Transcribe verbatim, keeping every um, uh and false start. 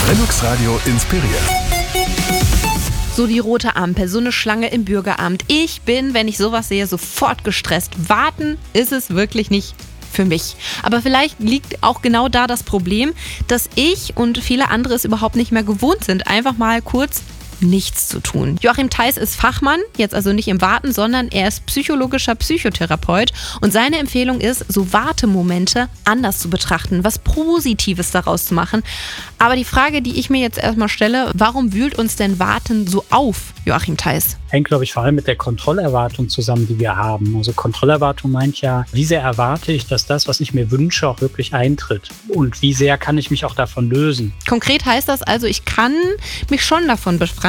Lennox Radio inspiriert. So die rote Ampel, so eine Schlange im Bürgeramt. Ich bin, wenn ich sowas sehe, sofort gestresst. Warten ist es wirklich nicht für mich. Aber vielleicht liegt auch genau da das Problem, dass ich und viele andere es überhaupt nicht mehr gewohnt sind, einfach mal kurz nichts zu tun. Joachim Theis ist Fachmann, jetzt also nicht im Warten, sondern er ist psychologischer Psychotherapeut und seine Empfehlung ist, so Wartemomente anders zu betrachten, was Positives daraus zu machen. Aber die Frage, die ich mir jetzt erstmal stelle, warum wühlt uns denn Warten so auf, Joachim Theis? Hängt, glaube ich, vor allem mit der Kontrollerwartung zusammen, die wir haben. Also Kontrollerwartung meint ja, wie sehr erwarte ich, dass das, was ich mir wünsche, auch wirklich eintritt? Und wie sehr kann ich mich auch davon lösen? Konkret heißt das also, ich kann mich schon davon befreien,